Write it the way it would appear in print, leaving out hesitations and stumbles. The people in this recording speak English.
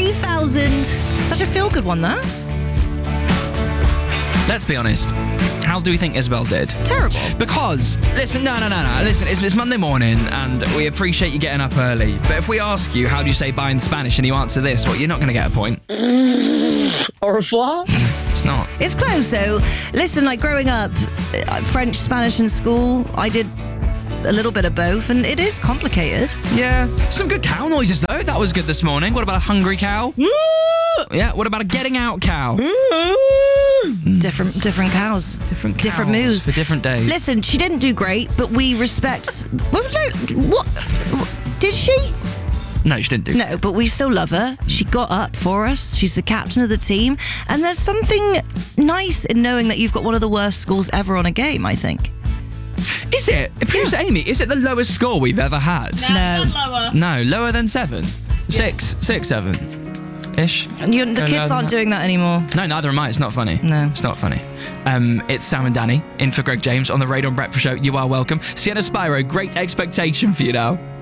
2000. Such a feel-good one, that. Let's be honest. How do we think Isabel did? Terrible. Because, listen, no. Listen, it's Monday morning and we appreciate you getting up early. But if we ask you, how do you say bye in Spanish, and you answer this, well, you're not going to get a point. Au revoir. It's not. It's close, though. Listen, like growing up, French, Spanish in school, I did a little bit of both, and it is complicated. Yeah. Some good cow noises, though. That was good this morning. What about a hungry cow? Yeah. What about a getting out cow? Different cows. Different moves. For different days. Listen, she didn't do great, but we respect... What? Did she? No, she didn't do. No, but we still love her. She got up for us. She's the captain of the team. And there's something nice in knowing that you've got one of the worst scores ever on a game, I think. Is it? If you say, Amy, is it the lowest score we've ever had? No. Not lower. No, lower than 7. 6, 7. Ish. And the kids aren't doing that anymore. No, neither am I. It's not funny. No. It's not funny. It's Sam and Danny in for Greg James on the Radon Breakfast Show. You are welcome. Sienna Spyro, Great Expectation for you now.